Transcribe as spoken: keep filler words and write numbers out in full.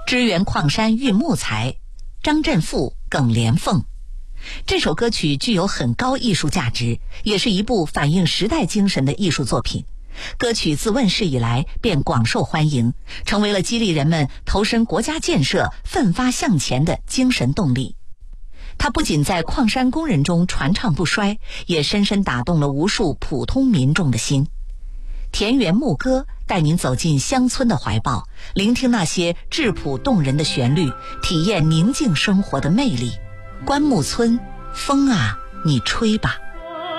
支援矿山运木材，张振富、耿连凤。这首歌曲具有很高艺术价值，也是一部反映时代精神的艺术作品。歌曲自问世以来便广受欢迎，成为了激励人们投身国家建设、奋发向前的精神动力。它不仅在矿山工人中传唱不衰，也深深打动了无数普通民众的心。田园牧歌带您走进乡村的怀抱，聆听那些质朴动人的旋律，体验宁静生活的魅力。关牧村，风啊，你吹吧。